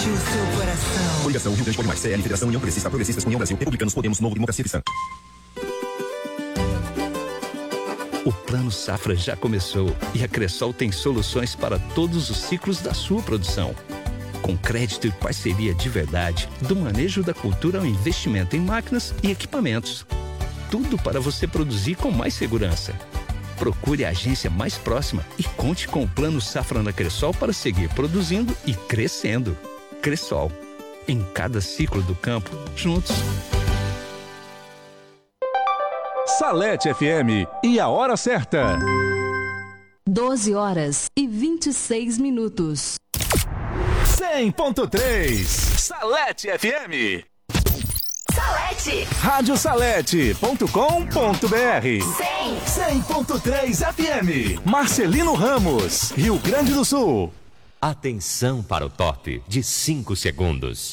o seu coração. Coligação Rio Grande Pode Mais, CL, Federação União Progressista, Progressistas, União Brasil, Republicanos, Podemos, Novo, Democracia Cristã. O Plano Safra já começou e a Cressol tem soluções para todos os ciclos da sua produção. Com crédito e parceria de verdade, do manejo da cultura ao investimento em máquinas e equipamentos. Tudo para você produzir com mais segurança. Procure a agência mais próxima e conte com o Plano Safra na Cressol para seguir produzindo e crescendo. Cressol. Em cada ciclo do campo, juntos. Salete FM e a hora certa. 12h26. 100.3 Salete FM. Salete. Radiosalete.com.br 100.3 FM. Marcelino Ramos, Rio Grande do Sul. Atenção para o top de 5 segundos.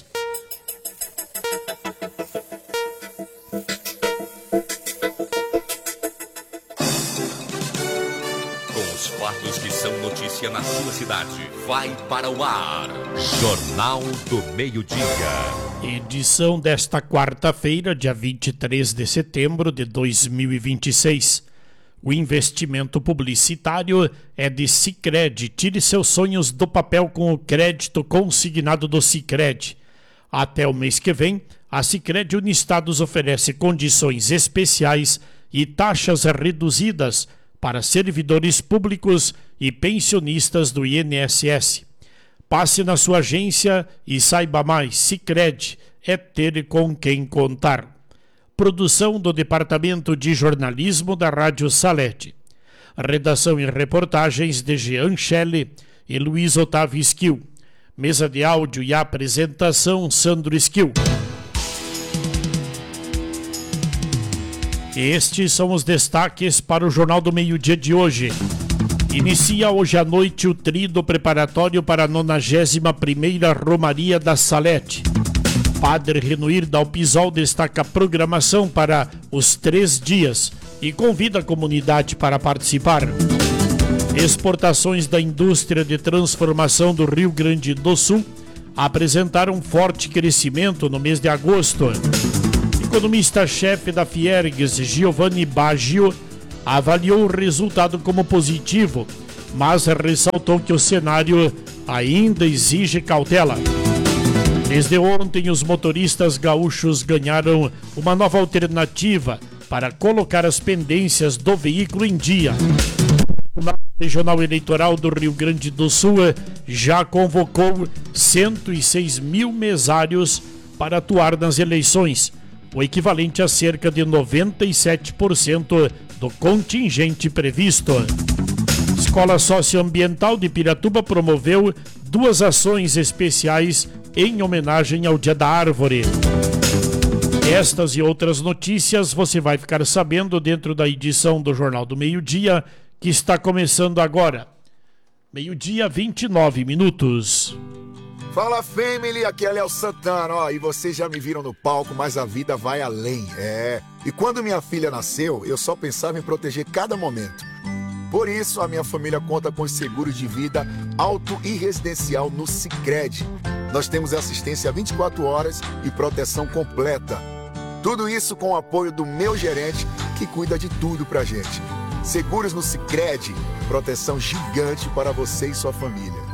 Os fatos que são notícia na sua cidade. Vai para o ar. Jornal do Meio-Dia. Edição desta quarta-feira, dia 23 de setembro de 2026. O investimento publicitário é de Sicredi. Tire seus sonhos do papel com o crédito consignado do Sicredi. Até o mês que vem, a Sicredi Uniestados oferece condições especiais e taxas reduzidas para servidores públicos e pensionistas do INSS. Passe na sua agência e saiba mais. Sicredi é ter com quem contar. Produção do Departamento de Jornalismo da Rádio Salete. Redação e reportagens de Jean Shelley e Luiz Otávio Esquil. Mesa de áudio e apresentação Sandro Esquil. Estes são os destaques para o Jornal do Meio-Dia de hoje. Inicia hoje à noite o trido preparatório para a 91ª Romaria da Salete. Padre Renuir Dalpisol destaca a programação para os 3 dias e convida a comunidade para participar. Exportações da indústria de transformação do Rio Grande do Sul apresentaram forte crescimento no mês de agosto. Economista-chefe da Fiergues, Giovanni Baggio, avaliou o resultado como positivo, mas ressaltou que o cenário ainda exige cautela. Desde ontem, os motoristas gaúchos ganharam uma nova alternativa para colocar as pendências do veículo em dia. O Tribunal Regional Eleitoral do Rio Grande do Sul já convocou 106 mil mesários para atuar nas eleições, o equivalente a cerca de 97% do contingente previsto. Escola Socioambiental de Piratuba promoveu 2 ações especiais em homenagem ao Dia da Árvore. Estas e outras notícias você vai ficar sabendo dentro da edição do Jornal do Meio-Dia, que está começando agora. 12h29. Fala, family, aqui é Léo Santana, ó, e vocês já me viram no palco, mas a vida vai além, E quando minha filha nasceu, eu só pensava em proteger cada momento. Por isso, a minha família conta com os seguros de vida auto e residencial no Sicredi. Nós temos assistência 24 horas e proteção completa. Tudo isso com o apoio do meu gerente, que cuida de tudo pra gente. Seguros no Sicredi, proteção gigante para você e sua família.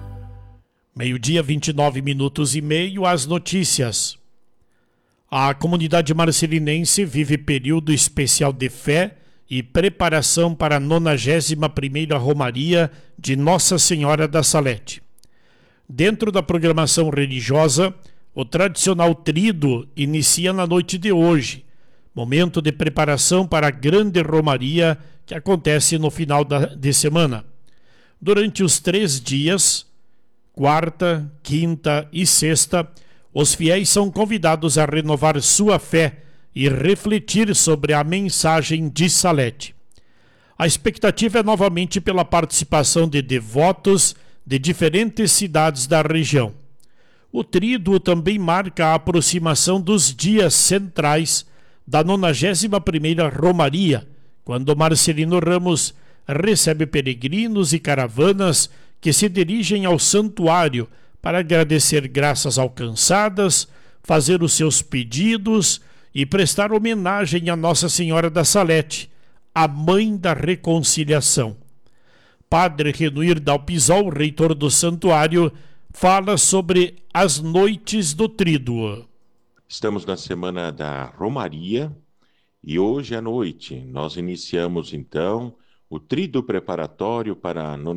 12h29, as notícias. A comunidade marcelinense vive período especial de fé e preparação para a 91ª Romaria de Nossa Senhora da Salete. Dentro da programação religiosa, o tradicional trido inicia na noite de hoje, momento de preparação para a grande romaria que acontece no final de semana. Durante os 3 dias, quarta, quinta e sexta, os fiéis são convidados a renovar sua fé e refletir sobre a mensagem de Salete. A expectativa é novamente pela participação de devotos de diferentes cidades da região. O tríduo também marca a aproximação dos dias centrais da 91ª Romaria, quando Marcelino Ramos recebe peregrinos e caravanas que se dirigem ao santuário para agradecer graças alcançadas, fazer os seus pedidos e prestar homenagem a Nossa Senhora da Salete, a Mãe da Reconciliação. Padre Renuir Dalpisol, reitor do santuário, fala sobre as noites do Tríduo. Estamos na semana da Romaria e hoje à noite nós iniciamos então o Tríduo preparatório para a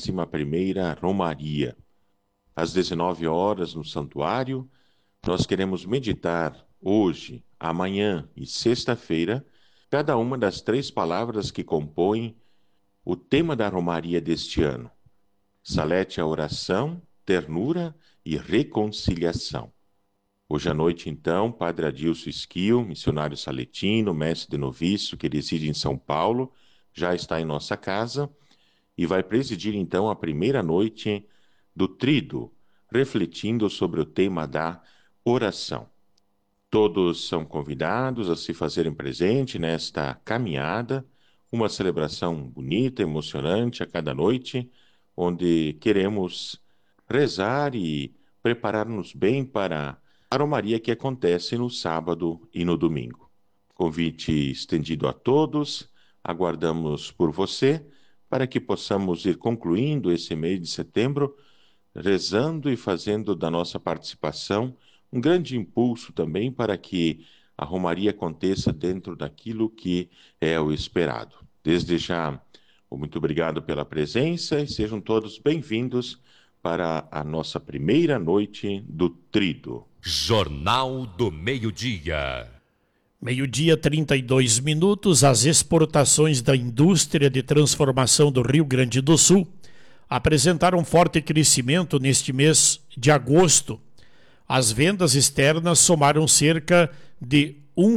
91ª Romaria. Às 19 horas no santuário, nós queremos meditar hoje, amanhã e sexta-feira cada uma das 3 palavras que compõem o tema da Romaria deste ano. Salete a oração, ternura e reconciliação. Hoje à noite, então, Padre Adilson Esquil, missionário saletino, mestre de noviço, que reside em São Paulo, já está em nossa casa e vai presidir, então, a primeira noite do Tríduo, refletindo sobre o tema da oração. Todos são convidados a se fazerem presente nesta caminhada, uma celebração bonita, emocionante a cada noite, onde queremos rezar e preparar-nos bem para a Romaria que acontece no sábado e no domingo. Convite estendido a todos, aguardamos por você para que possamos ir concluindo esse mês de setembro, rezando e fazendo da nossa participação um grande impulso também para que a Romaria aconteça dentro daquilo que é o esperado. Desde já, muito obrigado pela presença e sejam todos bem-vindos para a nossa primeira noite do Tríduo. Jornal do Meio-Dia. Meio-dia, 32 minutos, as exportações da indústria de transformação do Rio Grande do Sul apresentaram forte crescimento neste mês de agosto. As vendas externas somaram cerca de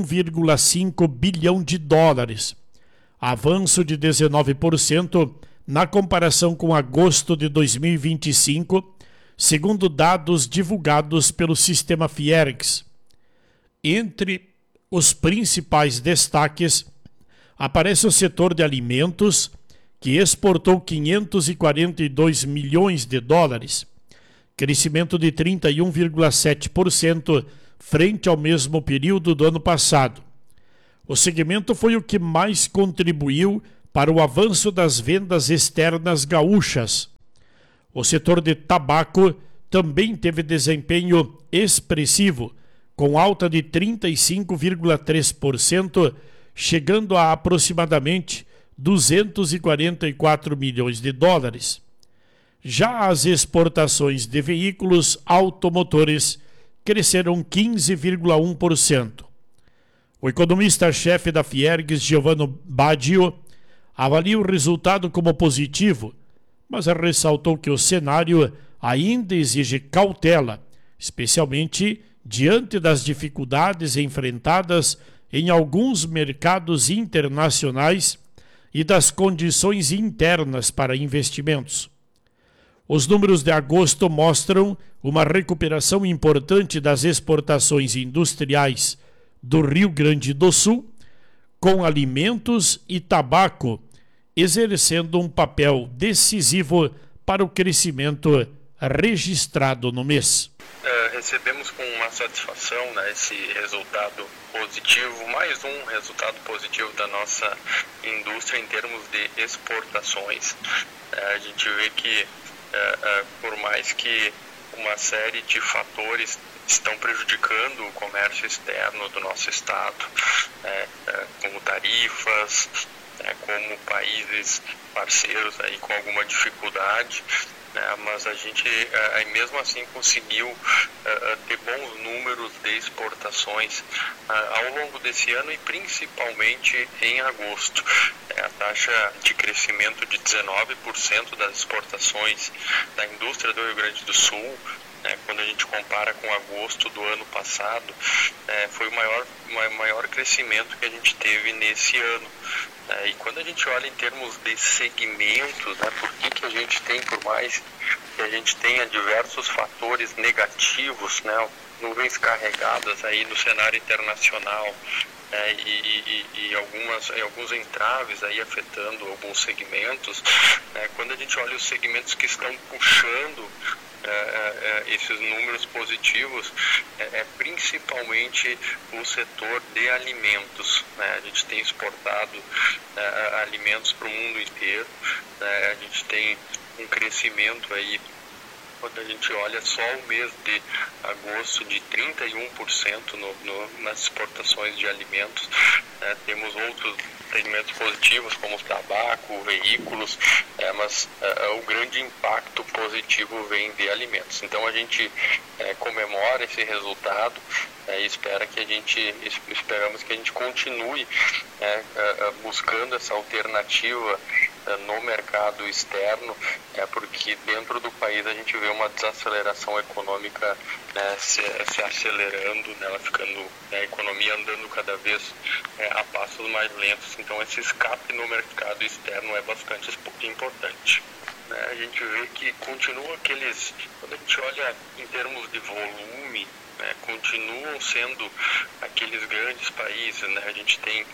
1,5 bilhão de dólares, avanço de 19% na comparação com agosto de 2025, segundo dados divulgados pelo sistema Fiergs. Entre os principais destaques, aparece o setor de alimentos, que exportou 542 milhões de dólares, crescimento de 31,7% frente ao mesmo período do ano passado. O segmento foi o que mais contribuiu para o avanço das vendas externas gaúchas. O setor de tabaco também teve desempenho expressivo, com alta de 35,3%, chegando a aproximadamente 244 milhões de dólares. Já as exportações de veículos automotores cresceram 15,1%. O economista-chefe da Fiergs, Giovanni Baggio, avalia o resultado como positivo, mas ressaltou que o cenário ainda exige cautela, especialmente diante das dificuldades enfrentadas em alguns mercados internacionais e das condições internas para investimentos. Os números de agosto mostram uma recuperação importante das exportações industriais do Rio Grande do Sul, com alimentos e tabaco exercendo um papel decisivo para o crescimento registrado no mês. Recebemos com uma satisfação, esse resultado positivo, mais um resultado positivo da nossa indústria em termos de exportações. A gente vê que, por mais que uma série de fatores estão prejudicando o comércio externo do nosso estado, como tarifas, como países parceiros aí com alguma dificuldade, mas a gente mesmo assim conseguiu ter bons números de exportações ao longo desse ano e principalmente em agosto. A taxa de crescimento de 19% das exportações da indústria do Rio Grande do Sul, quando a gente compara com agosto do ano passado, foi o maior crescimento que a gente teve nesse ano. E quando a gente olha em termos de segmentos, por que a gente tem, por mais que a gente tenha diversos fatores negativos, nuvens carregadas aí no cenário internacional, e alguns entraves aí afetando alguns segmentos, quando a gente olha os segmentos que estão puxando esses números positivos é principalmente o setor de alimentos, né? A gente tem exportado alimentos para o mundo inteiro, né? A gente tem um crescimento aí, quando a gente olha só o mês de agosto, de 31% nas exportações de alimentos. Temos outros segmentos positivos, como o tabaco, veículos, mas o grande impacto positivo vem de alimentos. Então a gente comemora esse resultado e esperamos que a gente continue buscando essa alternativa no mercado externo, porque dentro do país a gente vê uma desaceleração econômica se acelerando, ela ficando, a economia andando cada vez a passos mais lentos. Então esse escape no mercado externo é bastante importante. A gente vê que continua quando a gente olha em termos de volume, continuam sendo aqueles grandes países, né? A gente tem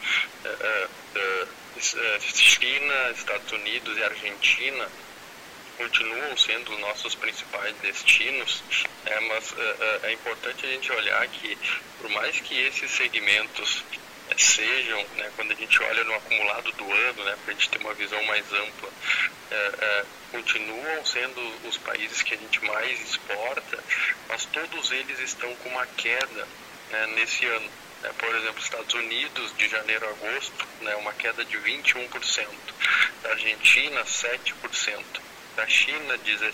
China, Estados Unidos e Argentina continuam sendo os nossos principais destinos, mas é importante a gente olhar que, por mais que esses segmentos sejam, quando a gente olha no acumulado do ano, para a gente ter uma visão mais ampla, continuam sendo os países que a gente mais exporta, mas todos eles estão com uma queda nesse ano. Por exemplo, Estados Unidos, de janeiro a agosto, uma queda de 21%, da Argentina, 7%, da China,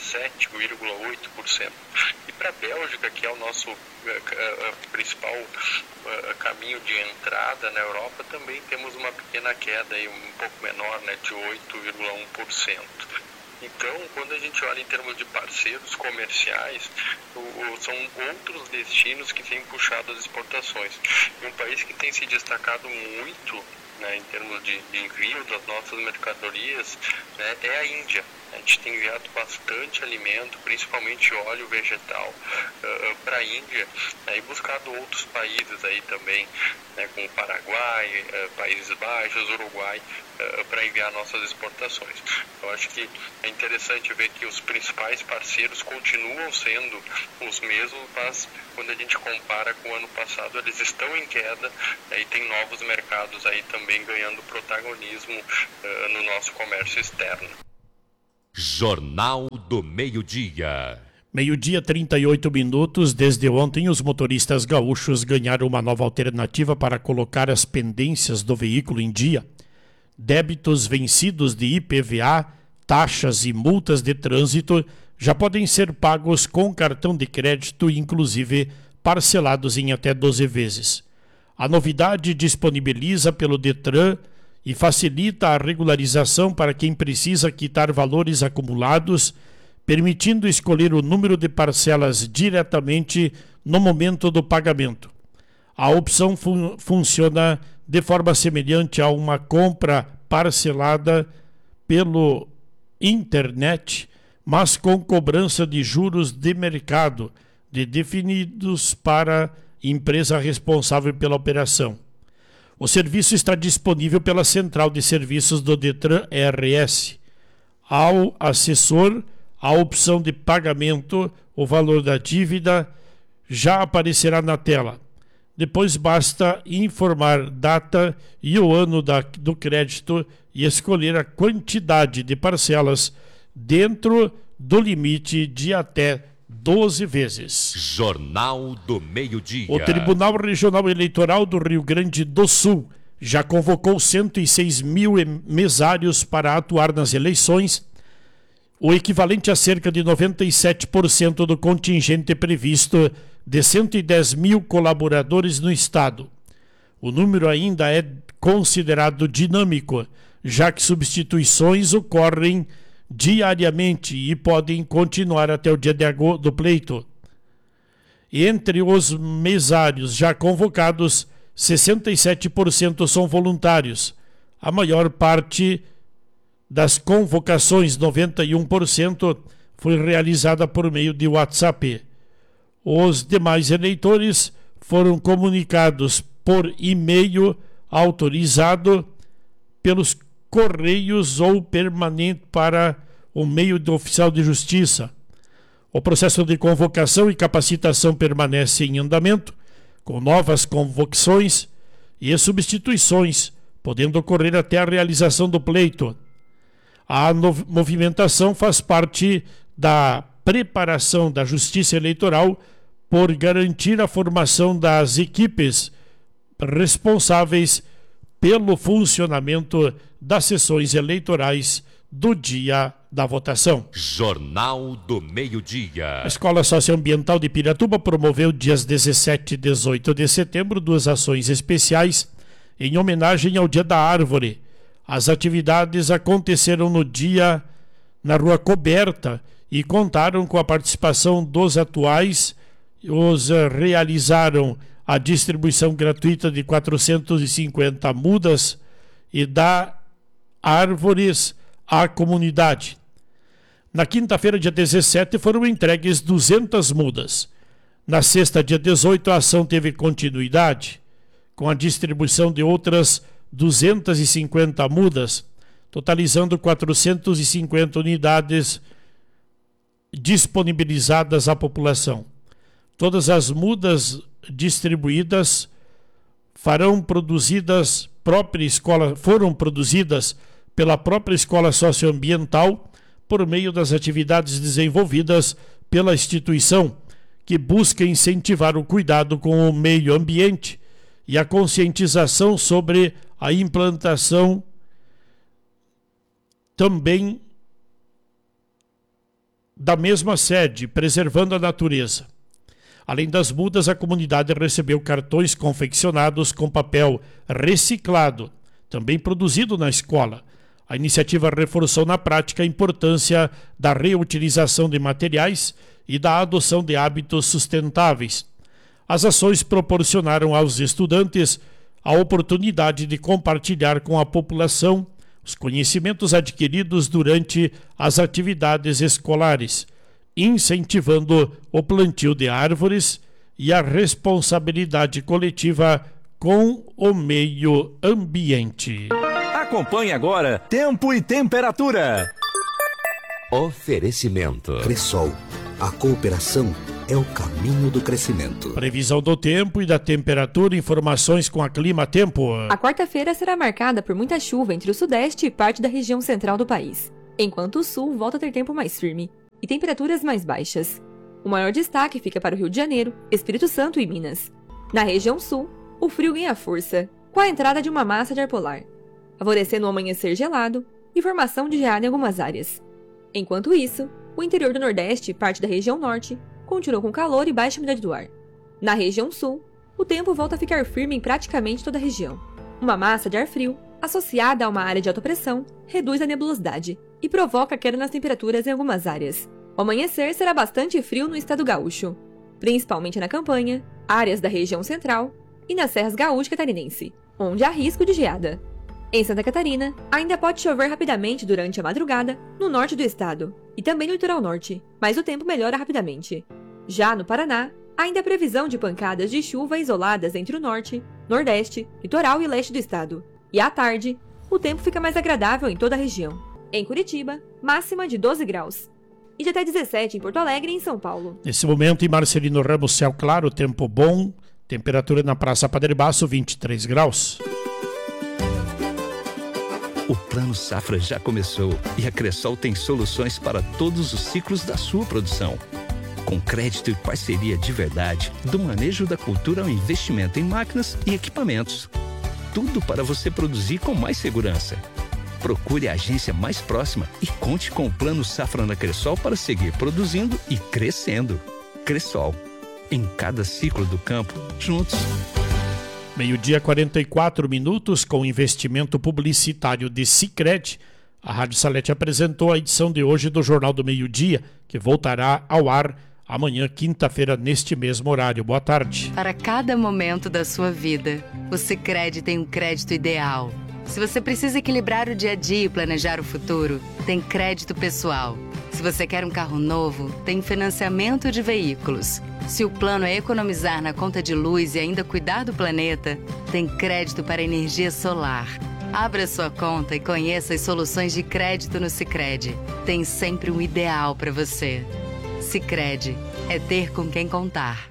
17,8%, e para a Bélgica, que é o nosso principal caminho de entrada na Europa, também temos uma pequena queda, aí, um pouco menor, de 8,1%. Então, quando a gente olha em termos de parceiros comerciais, são outros destinos que têm puxado as exportações. E um país que tem se destacado muito, em termos de envio das nossas mercadorias, é a Índia. A gente tem enviado bastante alimento, principalmente óleo vegetal, para a Índia, e buscado outros países aí também, como Paraguai, Países Baixos, Uruguai, para enviar nossas exportações. Eu acho que é interessante ver que os principais parceiros continuam sendo os mesmos, mas quando a gente compara com o ano passado, eles estão em queda, e tem novos mercados aí também ganhando protagonismo no nosso comércio externo. Jornal do Meio-Dia. Meio-dia, 38 minutos. Desde ontem, os motoristas gaúchos ganharam uma nova alternativa para colocar as pendências do veículo em dia. Débitos vencidos de IPVA, taxas e multas de trânsito já podem ser pagos com cartão de crédito, inclusive parcelados em até 12 vezes. A novidade disponibiliza pelo Detran e facilita a regularização para quem precisa quitar valores acumulados, permitindo escolher o número de parcelas diretamente no momento do pagamento. A opção funciona de forma semelhante a uma compra parcelada pelo internet, mas com cobrança de juros de mercado, definidos para a empresa responsável pela operação. O serviço está disponível pela Central de Serviços do Detran RS. Ao acessor, a opção de pagamento, o valor da dívida, já aparecerá na tela. Depois basta informar data e o ano do crédito e escolher a quantidade de parcelas dentro do limite de até 12 vezes. Jornal do Meio-Dia. O Tribunal Regional Eleitoral do Rio Grande do Sul já convocou 106 mil mesários para atuar nas eleições, o equivalente a cerca de 97% do contingente previsto de 110 mil colaboradores no Estado. O número ainda é considerado dinâmico, já que substituições ocorrem diariamente e podem continuar até o dia do pleito. Entre os mesários já convocados, 67% são voluntários. A maior parte das convocações, 91%, foi realizada por meio de WhatsApp. Os demais eleitores foram comunicados por e-mail autorizado pelos Correios ou permanente para o meio do oficial de justiça. O processo de convocação e capacitação permanece em andamento, com novas convocações e substituições, podendo ocorrer até a realização do pleito. A movimentação faz parte da preparação da Justiça Eleitoral por garantir a formação das equipes responsáveis pelo funcionamento das sessões eleitorais do dia da votação. Jornal do Meio-Dia. A Escola Socioambiental de Piratuba promoveu dias 17 e 18 de setembro 2 ações especiais em homenagem ao Dia da Árvore. As atividades aconteceram no dia na Rua Coberta e contaram com a participação dos atuais. Os realizaram a distribuição gratuita de 450 mudas e dá árvores à comunidade. Na quinta-feira, dia 17, foram entregues 200 mudas. Na sexta, dia 18, a ação teve continuidade, com a distribuição de outras 250 mudas, totalizando 450 unidades disponibilizadas à população. Todas as mudas distribuídas foram produzidas pela própria Escola Socioambiental por meio das atividades desenvolvidas pela instituição, que busca incentivar o cuidado com o meio ambiente e a conscientização sobre a implantação também da mesma sede, preservando a natureza. Além das mudas, a comunidade recebeu cartões confeccionados com papel reciclado, também produzido na escola. A iniciativa reforçou na prática a importância da reutilização de materiais e da adoção de hábitos sustentáveis. As ações proporcionaram aos estudantes a oportunidade de compartilhar com a população os conhecimentos adquiridos durante as atividades escolares, incentivando o plantio de árvores e a responsabilidade coletiva com o meio ambiente. Acompanhe agora Tempo e Temperatura. Oferecimento. Cressol, a cooperação é o caminho do crescimento. Previsão do tempo e da temperatura, informações com a Clima Tempo. A quarta-feira será marcada por muita chuva entre o sudeste e parte da região central do país, enquanto o sul volta a ter tempo mais firme e temperaturas mais baixas. O maior destaque fica para o Rio de Janeiro, Espírito Santo e Minas. Na região sul, o frio ganha força, com a entrada de uma massa de ar polar, favorecendo um amanhecer gelado e formação de geada em algumas áreas. Enquanto isso, o interior do Nordeste e parte da região Norte continuam com calor e baixa umidade do ar. Na região Sul, o tempo volta a ficar firme em praticamente toda a região. Uma massa de ar frio, associada a uma área de alta pressão, reduz a nebulosidade e provoca queda nas temperaturas em algumas áreas. O amanhecer será bastante frio no estado gaúcho, principalmente na campanha, áreas da região central e nas serras gaúcha e catarinense, onde há risco de geada. Em Santa Catarina, ainda pode chover rapidamente durante a madrugada no norte do estado e também no litoral norte, mas o tempo melhora rapidamente. Já no Paraná, ainda há previsão de pancadas de chuva isoladas entre o norte, nordeste, litoral e leste do estado. E à tarde, o tempo fica mais agradável em toda a região. Em Curitiba, máxima de 12 graus. E de até 17 em Porto Alegre e em São Paulo. Nesse momento, em Marcelino Ramos, céu claro, tempo bom, temperatura na Praça Padre Basso, 23 graus. O Plano Safra já começou e a Cressol tem soluções para todos os ciclos da sua produção. Com crédito e parceria de verdade, do manejo da cultura ao investimento em máquinas e equipamentos. Tudo para você produzir com mais segurança. Procure a agência mais próxima e conte com o Plano Safra na Cressol para seguir produzindo e crescendo. Cressol, em cada ciclo do campo, juntos. Meio-dia, 44 minutos, com investimento publicitário de Sicredi. A Rádio Salete apresentou a edição de hoje do Jornal do Meio-Dia, que voltará ao ar amanhã, quinta-feira, neste mesmo horário. Boa tarde. Para cada momento da sua vida, o Sicredi tem um crédito ideal. Se você precisa equilibrar o dia a dia e planejar o futuro, tem crédito pessoal. Se você quer um carro novo, tem financiamento de veículos. Se o plano é economizar na conta de luz e ainda cuidar do planeta, tem crédito para energia solar. Abra sua conta e conheça as soluções de crédito no Sicredi. Tem sempre um ideal para você. Sicredi, é ter com quem contar.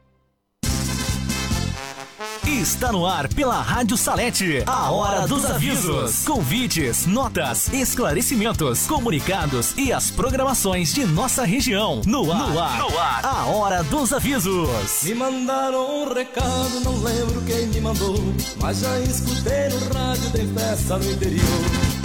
Está no ar pela Rádio Salete, a Hora dos Avisos. Convites, notas, esclarecimentos, comunicados e as programações de nossa região. No ar, a Hora dos Avisos. Me mandaram um recado, não lembro quem me mandou, mas já escutei no rádio, tem festa no interior.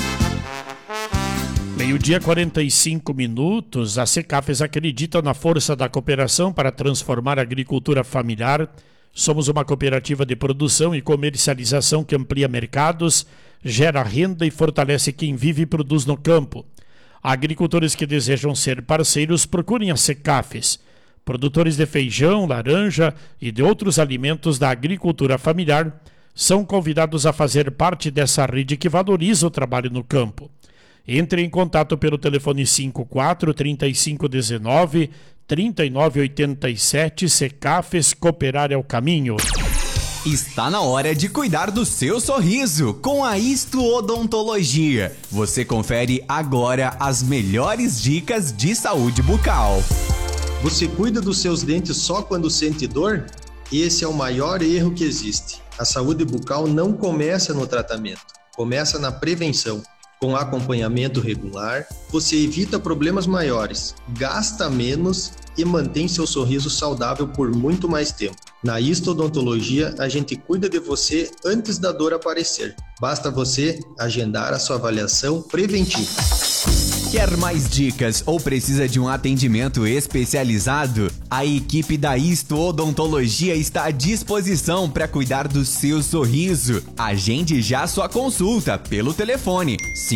Meio-dia 45 minutos, a Secafes acredita na força da cooperação para transformar a agricultura familiar. Somos uma cooperativa de produção e comercialização que amplia mercados, gera renda e fortalece quem vive e produz no campo. Agricultores que desejam ser parceiros, procurem a Secafes. Produtores de feijão, laranja e de outros alimentos da agricultura familiar são convidados a fazer parte dessa rede que valoriza o trabalho no campo. Entre em contato pelo telefone 54 3519 3987. Secafes, cooperar é o caminho. Está na hora de cuidar do seu sorriso com a Isto Odontologia. Você confere agora as melhores dicas de saúde bucal. Você cuida dos seus dentes só quando sente dor? Esse é o maior erro que existe. A saúde bucal não começa no tratamento, começa na prevenção. Com acompanhamento regular, você evita problemas maiores, gasta menos e mantém seu sorriso saudável por muito mais tempo. Na Isto Odontologia, a gente cuida de você antes da dor aparecer. Basta você agendar a sua avaliação preventiva. Quer mais dicas ou precisa de um atendimento especializado? A equipe da Isto Odontologia está à disposição para cuidar do seu sorriso. Agende já sua consulta pelo telefone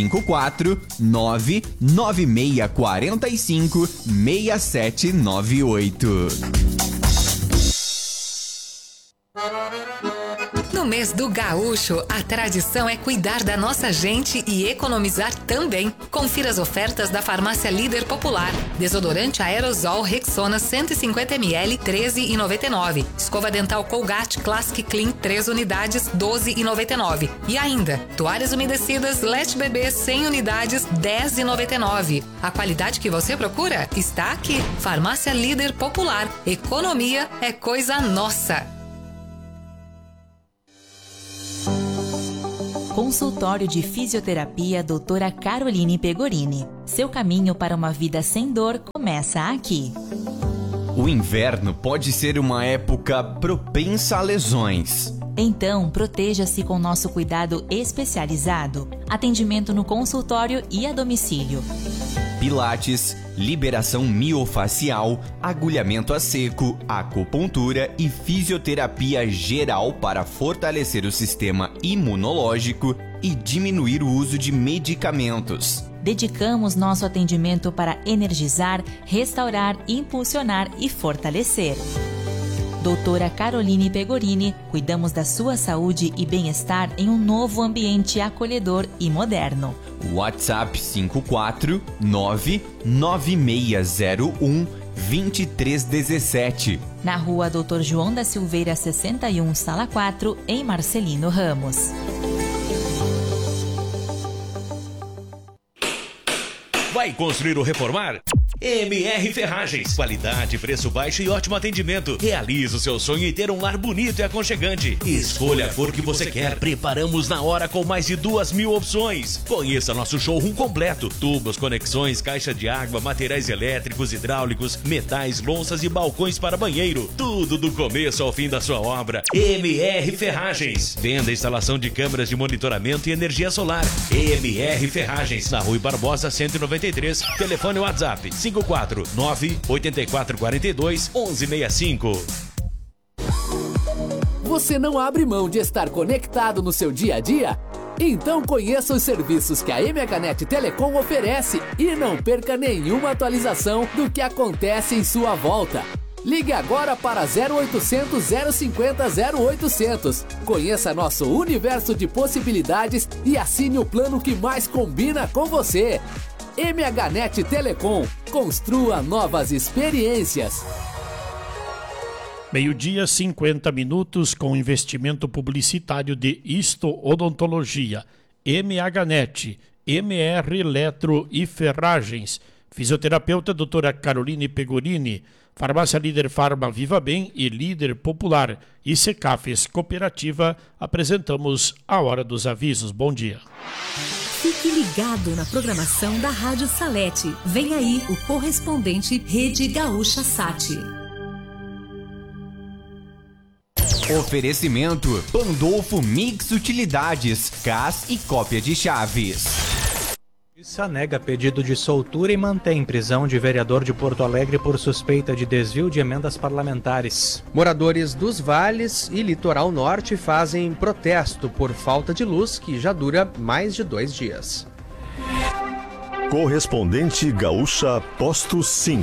549-9645-6798. No mês do Gaúcho, a tradição é cuidar da nossa gente e economizar também. Confira as ofertas da Farmácia Líder Popular. Desodorante aerosol Rexona 150ml, 13,99. Escova dental Colgate Classic Clean 3 unidades, 12,99. E ainda, toalhas umedecidas Let Bebê 100 unidades, 10,99. A qualidade que você procura está aqui. Farmácia Líder Popular. Economia é coisa nossa. Consultório de Fisioterapia Doutora Caroline Pegorini. Seu caminho para uma vida sem dor começa aqui. O inverno pode ser uma época propensa a lesões. Então, proteja-se com nosso cuidado especializado. Atendimento no consultório e a domicílio. Pilates, liberação miofacial, agulhamento a seco, acupuntura e fisioterapia geral para fortalecer o sistema imunológico e diminuir o uso de medicamentos. Dedicamos nosso atendimento para energizar, restaurar, impulsionar e fortalecer. Doutora Caroline Pegorini, cuidamos da sua saúde e bem-estar em um novo ambiente acolhedor e moderno. WhatsApp 549-9601-2317. Na rua Dr. João da Silveira 61, Sala 4, em Marcelino Ramos. Vai construir ou reformar? MR Ferragens. Qualidade, preço baixo e ótimo atendimento. Realize o seu sonho em ter um lar bonito e aconchegante. Escolha a cor que você quer. Preparamos na hora com mais de 2.000 opções. Conheça nosso showroom completo. Tubos, conexões, caixa de água, materiais elétricos, hidráulicos, metais, louças e balcões para banheiro. Tudo do começo ao fim da sua obra. MR Ferragens. Venda e instalação de câmeras de monitoramento e energia solar. MR Ferragens. Na Rui Barbosa 193. Telefone WhatsApp 549-8442-1165. Você não abre mão de estar conectado no seu dia a dia? Então conheça os serviços que a MHNet Telecom oferece e não perca nenhuma atualização do que acontece em sua volta. Ligue agora para 0800 050 0800. Conheça nosso universo de possibilidades e assine o plano que mais combina com você. MHNet Telecom. Construa novas experiências. Meio-dia, 50 minutos, com investimento publicitário de Isto Odontologia, MHNet, MR Eletro e Ferragens. Fisioterapeuta doutora Caroline Pegorini, Farmácia Líder Farma Viva Bem e Líder Popular e Secafes Cooperativa, apresentamos a Hora dos Avisos. Bom dia. Fique ligado na programação da Rádio Salete. Vem aí o correspondente Rede Gaúcha Sat. Oferecimento Pandolfo Mix Utilidades, CAS e cópia de chaves. Justiça nega pedido de soltura e mantém prisão de vereador de Porto Alegre por suspeita de desvio de emendas parlamentares. Moradores dos vales e litoral norte fazem protesto por falta de luz que já dura mais de 2 dias. Correspondente Gaúcha Posto Sim.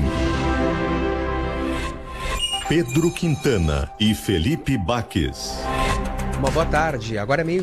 Pedro Quintana e Felipe Baques. Uma boa tarde, agora é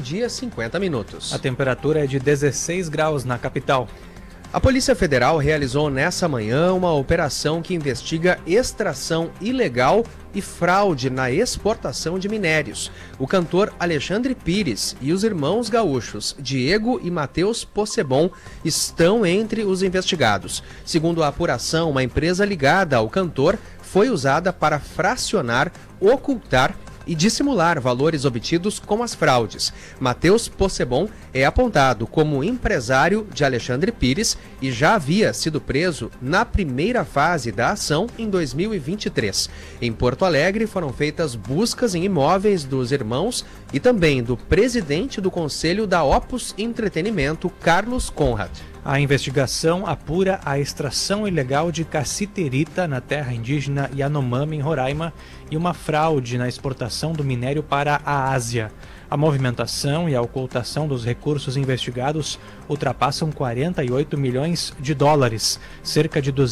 12h50. A temperatura é de 16 graus na capital. A Polícia Federal realizou nessa manhã uma operação que investiga extração ilegal e fraude na exportação de minérios. O cantor Alexandre Pires e os irmãos gaúchos Diego e Matheus Possebon estão entre os investigados. Segundo a apuração, uma empresa ligada ao cantor foi usada para fracionar, ocultar e dissimular valores obtidos com as fraudes. Matheus Possebon é apontado como empresário de Alexandre Pires e já havia sido preso na primeira fase da ação em 2023. Em Porto Alegre foram feitas buscas em imóveis dos irmãos e também do presidente do Conselho da Opus Entretenimento, Carlos Conrad. A investigação apura a extração ilegal de cassiterita na terra indígena Yanomami, em Roraima, e uma fraude na exportação do minério para a Ásia. A movimentação e a ocultação dos recursos investigados ultrapassam 48 milhões de dólares, cerca de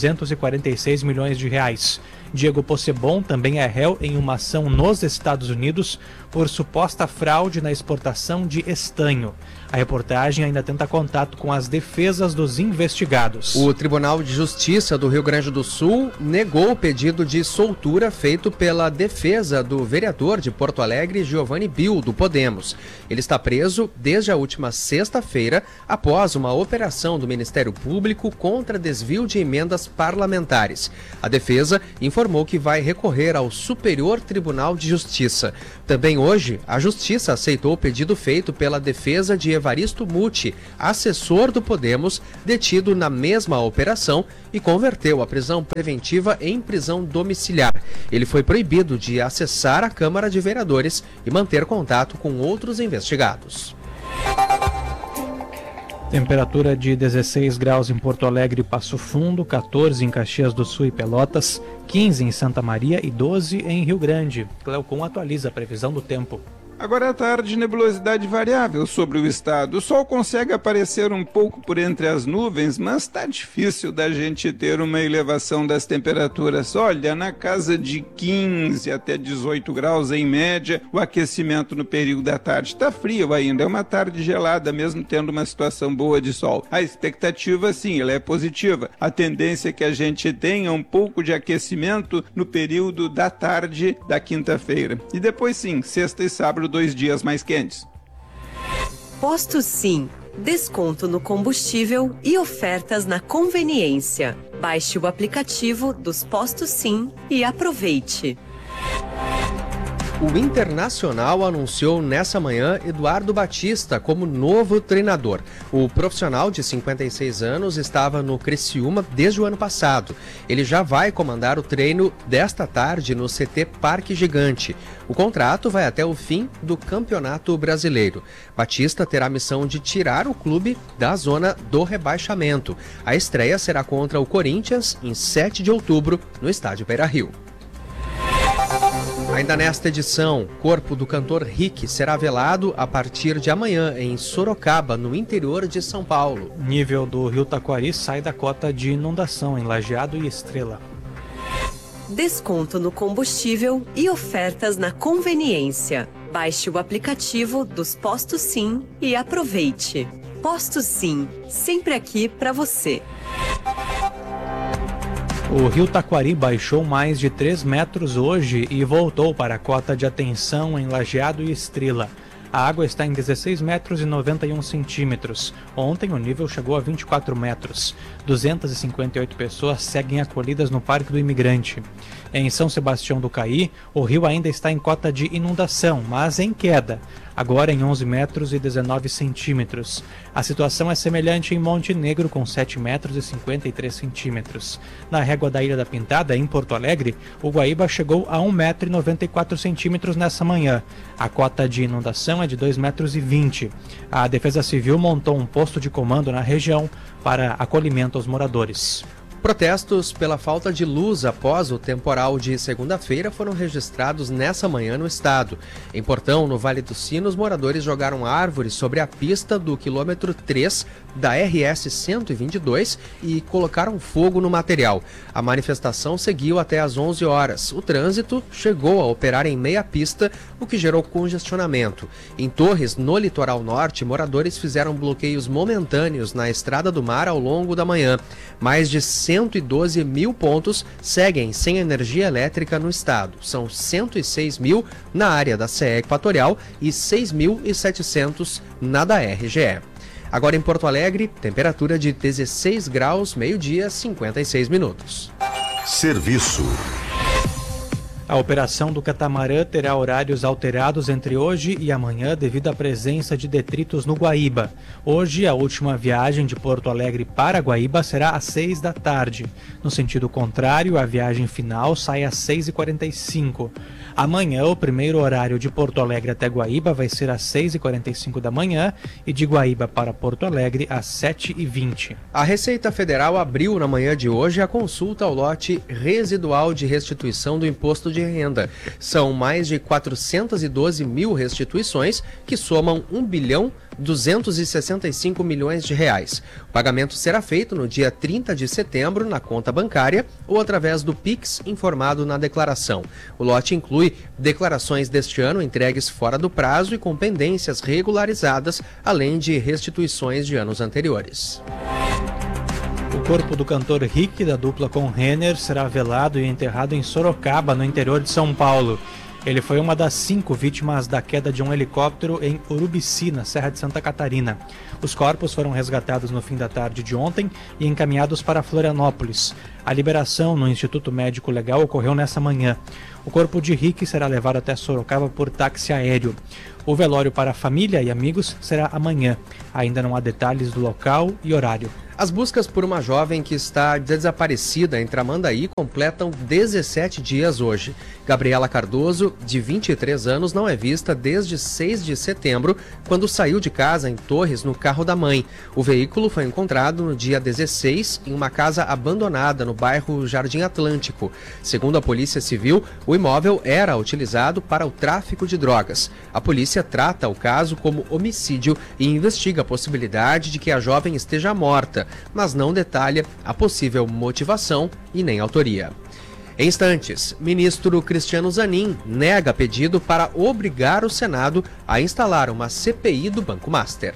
246 milhões de reais. Diego Possebon também é réu em uma ação nos Estados Unidos por suposta fraude na exportação de estanho. A reportagem ainda tenta contato com as defesas dos investigados. O Tribunal de Justiça do Rio Grande do Sul negou o pedido de soltura feito pela defesa do vereador de Porto Alegre, Giovanni Bill, do Podemos. Ele está preso desde a última sexta-feira, após uma operação do Ministério Público contra desvio de emendas parlamentares. A defesa informou que vai recorrer ao Superior Tribunal de Justiça. Também hoje, a Justiça aceitou o pedido feito pela defesa de Evaristo Muti, assessor do Podemos, detido na mesma operação e converteu a prisão preventiva em prisão domiciliar. Ele foi proibido de acessar a Câmara de Vereadores e manter contato com outros investigados. Temperatura de 16 graus em Porto Alegre e Passo Fundo, 14 em Caxias do Sul e Pelotas, 15 em Santa Maria e 12 em Rio Grande. Cleocom atualiza a previsão do tempo. Agora à tarde, nebulosidade variável sobre o estado. O sol consegue aparecer um pouco por entre as nuvens, mas está difícil da gente ter uma elevação das temperaturas. Olha, na casa de 15 até 18 graus em média, o aquecimento no período da tarde está frio ainda. É uma tarde gelada, mesmo tendo uma situação boa de sol. A expectativa, sim, ela é positiva. A tendência é que a gente tenha um pouco de aquecimento no período da tarde da quinta-feira. E depois, sim, sexta e sábado, 2 dias mais quentes. Posto Sim. Desconto no combustível e ofertas na conveniência. Baixe o aplicativo dos Postos Sim e aproveite. O Internacional anunciou nessa manhã Eduardo Batista como novo treinador. O profissional de 56 anos estava no Criciúma desde o ano passado. Ele já vai comandar o treino desta tarde no CT Parque Gigante. O contrato vai até o fim do Campeonato Brasileiro. Batista terá a missão de tirar o clube da zona do rebaixamento. A estreia será contra o Corinthians em 7 de outubro no estádio Beira-Rio. Ainda nesta edição, o corpo do cantor Rick será velado a partir de amanhã em Sorocaba, no interior de São Paulo. Nível do Rio Taquari sai da cota de inundação em Lajeado e Estrela. Desconto no combustível e ofertas na conveniência. Baixe o aplicativo dos Postos Sim e aproveite. Postos Sim, sempre aqui para você. O Rio Taquari baixou mais de 3 metros hoje e voltou para a cota de atenção em Lajeado e Estrela. A água está em 16 metros e 91 centímetros. Ontem o nível chegou a 24 metros. 258 pessoas seguem acolhidas no Parque do Imigrante. Em São Sebastião do Caí, o rio ainda está em cota de inundação, mas em queda, agora em 11 metros e 19 centímetros. A situação é semelhante em Monte Negro, com 7 metros e 53 centímetros. Na régua da Ilha da Pintada, em Porto Alegre, o Guaíba chegou a 1 metro e 94 centímetros nessa manhã. A cota de inundação é de 2 metros e 20. A Defesa Civil montou um posto de comando na região para acolhimento aos moradores. Protestos pela falta de luz após o temporal de segunda-feira foram registrados nessa manhã no estado. Em Portão, no Vale do Sino, os moradores jogaram árvores sobre a pista do quilômetro 3 da RS 122 e colocaram fogo no material. A manifestação seguiu até às 11 horas. O trânsito chegou a operar em meia pista, o que gerou congestionamento. Em Torres, no litoral norte, moradores fizeram bloqueios momentâneos na Estrada do Mar ao longo da manhã. Mais de 112 mil pontos seguem sem energia elétrica no estado. São 106 mil na área da CE Equatorial e 6.700 na da RGE. Agora em Porto Alegre, temperatura de 16 graus, meio-dia, 56 minutos. Serviço. A operação do catamarã terá horários alterados entre hoje e amanhã devido à presença de detritos no Guaíba. Hoje, a última viagem de Porto Alegre para Guaíba será às 6 da tarde. No sentido contrário, a viagem final sai às 6h45. Amanhã, o primeiro horário de Porto Alegre até Guaíba vai ser às 6h45 da manhã e de Guaíba para Porto Alegre às 7h20. A Receita Federal abriu na manhã de hoje a consulta ao lote residual de restituição do imposto de renda. São mais de 412 mil restituições que somam 1.265 bilhões de reais. O pagamento será feito no dia 30 de setembro na conta bancária ou através do Pix informado na declaração. O lote inclui declarações deste ano entregues fora do prazo e com pendências regularizadas, além de restituições de anos anteriores. O corpo do cantor Rick, da dupla com Renner, será velado e enterrado em Sorocaba, no interior de São Paulo. Ele foi uma das 5 vítimas da queda de um helicóptero em Urubici, na Serra de Santa Catarina. Os corpos foram resgatados no fim da tarde de ontem e encaminhados para Florianópolis. A liberação no Instituto Médico Legal ocorreu nessa manhã. O corpo de Rick será levado até Sorocaba por táxi aéreo. O velório para a família e amigos será amanhã. Ainda não há detalhes do local e horário. As buscas por uma jovem que está desaparecida em Tramandaí completam 17 dias hoje. Gabriela Cardoso, de 23 anos, não é vista desde 6 de setembro, quando saiu de casa em Torres no carro da mãe. O veículo foi encontrado no dia 16 em uma casa abandonada no bairro Jardim Atlântico. Segundo a Polícia Civil, o imóvel era utilizado para o tráfico de drogas. A polícia trata o caso como homicídio e investiga a possibilidade de que a jovem esteja morta, mas não detalha a possível motivação e nem autoria. Em instantes, ministro Cristiano Zanin nega pedido para obrigar o Senado a instalar uma CPI do Banco Master.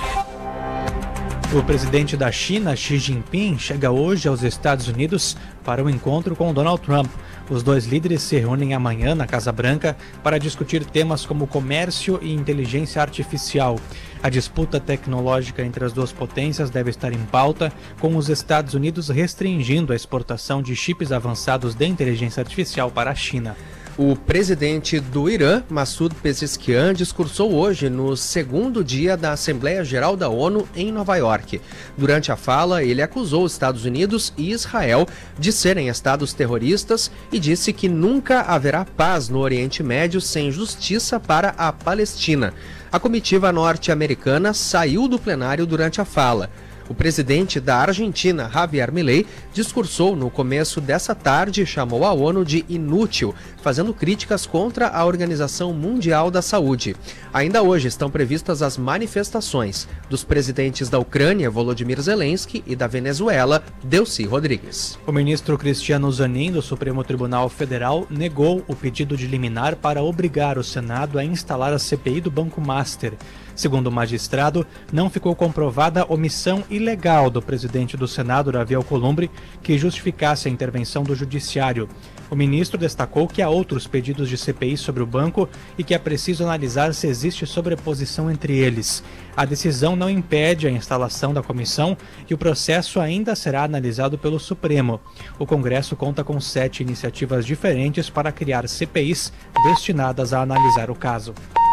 O presidente da China, Xi Jinping, chega hoje aos Estados Unidos para um encontro com Donald Trump. Os dois líderes se reúnem amanhã na Casa Branca para discutir temas como comércio e inteligência artificial. A disputa tecnológica entre as duas potências deve estar em pauta, com os Estados Unidos restringindo a exportação de chips avançados de inteligência artificial para a China. O presidente do Irã, Massoud Pezeshkian, discursou hoje no segundo dia da Assembleia Geral da ONU em Nova York. Durante a fala, ele acusou os Estados Unidos e Israel de serem estados terroristas e disse que nunca haverá paz no Oriente Médio sem justiça para a Palestina. A comitiva norte-americana saiu do plenário durante a fala. O presidente da Argentina, Javier Milei, discursou no começo dessa tarde e chamou a ONU de inútil, fazendo críticas contra a Organização Mundial da Saúde. Ainda hoje estão previstas as manifestações dos presidentes da Ucrânia, Volodymyr Zelensky, e da Venezuela, Delcy Rodrigues. O ministro Cristiano Zanin, do Supremo Tribunal Federal, negou o pedido de liminar para obrigar o Senado a instalar a CPI do Banco Master. Segundo o magistrado, não ficou comprovada omissão ilegal do presidente do Senado, Davi Alcolumbre, que justificasse a intervenção do Judiciário. O ministro destacou que há outros pedidos de CPI sobre o banco e que é preciso analisar se existe sobreposição entre eles. A decisão não impede a instalação da comissão e o processo ainda será analisado pelo Supremo. O Congresso conta com 7 iniciativas diferentes para criar CPIs destinadas a analisar o caso.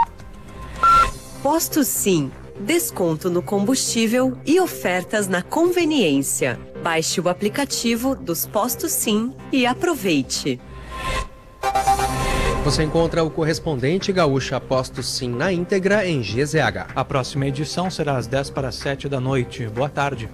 Posto Sim. Desconto no combustível e ofertas na conveniência. Baixe o aplicativo dos Postos Sim e aproveite. Você encontra o correspondente Gaúcha Postos Sim na íntegra em GZH. A próxima edição será às 6:50 da noite. Boa tarde.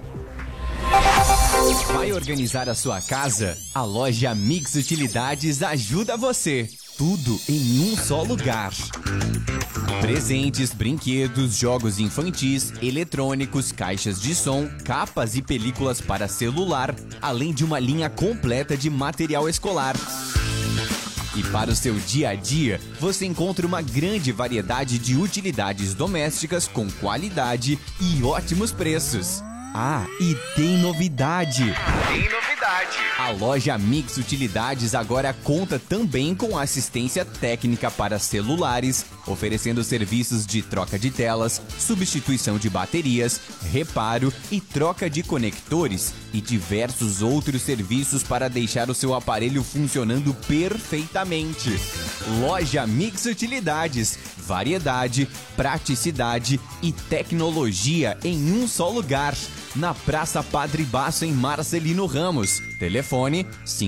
Vai organizar a sua casa? A loja Mix Utilidades ajuda você. Tudo em um só lugar. Presentes, brinquedos, jogos infantis, eletrônicos, caixas de som, capas e películas para celular, além de uma linha completa de material escolar. E para o seu dia a dia, você encontra uma grande variedade de utilidades domésticas com qualidade e ótimos preços. Ah, e tem novidade! A loja Mix Utilidades agora conta também com assistência técnica para celulares, oferecendo serviços de troca de telas, substituição de baterias, reparo e troca de conectores e diversos outros serviços para deixar o seu aparelho funcionando perfeitamente. Loja Mix Utilidades, variedade, praticidade e tecnologia em um só lugar. Na Praça Padre Basso, em Marcelino Ramos. Telefone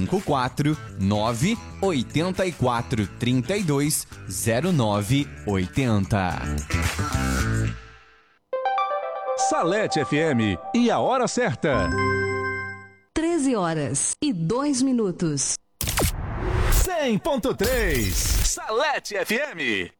549-8432-0980. Salete FM e a hora certa. 13h02. 100.3 Salete FM.